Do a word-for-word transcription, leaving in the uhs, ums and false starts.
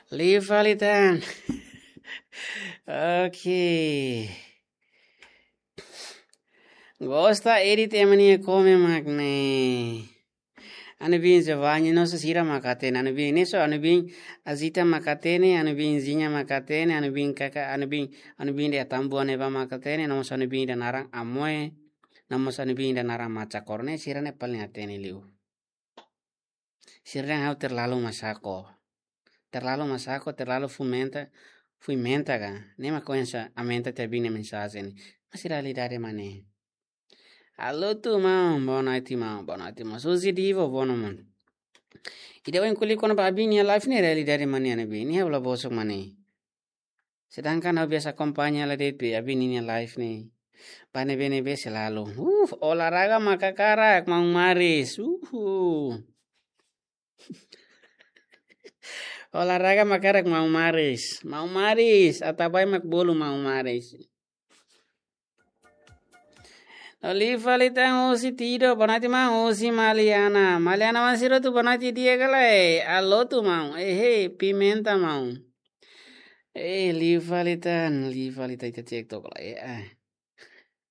Livalitan. Oke. Gosta edit emani come magne. Anu bin Giovanni no so sira makatene, anu bin neso, anu bin azita makatene, anu bin zinya makatene, anu bin kaka, anu bin anu bin dia tambu aneba makatene, nomos anu bin dan narang amoe, nomos anu bin dan narang macakorne, sirane paling atene liu. Sirane hau terlalu masako, terlalu masako, terlalu fumenta, fumenta kan. Nema koensa amenta te bine mensaje ni. Masih realidade mane. Allo tu mau, bonati mau, bonati mau. Susi divo bono mon. Ida wen kuli kono babini ya life ni realidade mane ane bini ya bosok mane. Sedangkan hau biasa kompanya la depe abini ni life ni. Pane bene be selalu. Uh, olahraga maka karak mau maris. Uh. Olahraga makarak mau maris. Mau maris. Atabai mak bolu mau maris. Oliva litang osi tido banati mau osi maliana. Maliana masiro tu banati dia galai. Alo tu mau. Eh hey, pimenta mau. Eh liva litan. Liva litan ita cek to galai. Eh.